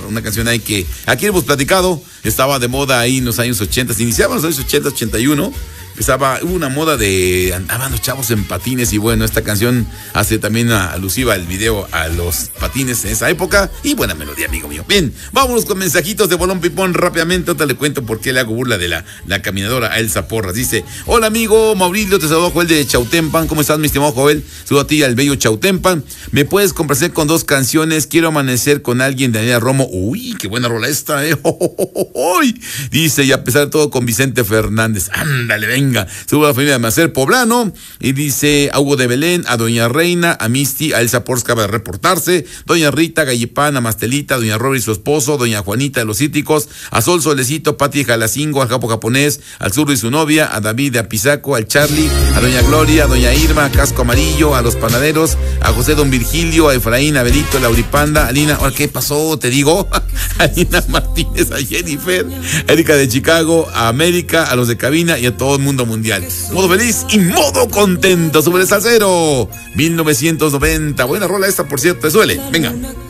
una canción ahí que aquí hemos platicado, estaba de moda ahí en los años 80, iniciaban los años 80, 81. Hubo una moda de andaban los chavos en patines y bueno, esta canción hace también alusiva el video a los patines en esa época y buena melodía, amigo mío. Bien, vámonos con mensajitos de Bolón Pipón rápidamente. Ahorita le cuento por qué le hago burla de la caminadora a Elsa Porras. Dice: hola amigo Mauricio, te saludo Joel de Chautempan. ¿Cómo estás, mi estimado Joel? Saludo a ti al bello Chautempan. ¿Me puedes complacer con 2 canciones? Quiero amanecer con alguien de Daniela Romo. Uy, qué buena rola esta, Dice, y a pesar de todo con Vicente Fernández. Ándale, venga. Saludos a la familia de Macer Poblano. Y dice a Hugo de Belén, a Doña Reina, a Misty, a Elsa Porras, acaba de reportarse, Doña Rita, Gallipán, a Mastelita, Doña Rory y su esposo, Doña Juanita de los Cítricos, a Sol Solecito, Pati Jalacingo, al Japo Japonés, al Zurdo y su novia, a David de Apizaco, al Charlie, a Doña Gloria, a Doña Irma, a Casco Amarillo, a los panaderos, a José Don Virgilio, a Efraín, a Berito, a Lauripanda, a Lina, ¿qué pasó? Te digo, a Lina Martínez, a Jennifer, a Erika de Chicago, a América, a los de cabina y a todo el mundo mundial. Modo feliz y modo contento sobre el salsero 1990. Buena rola esta, por cierto, te suele. Venga.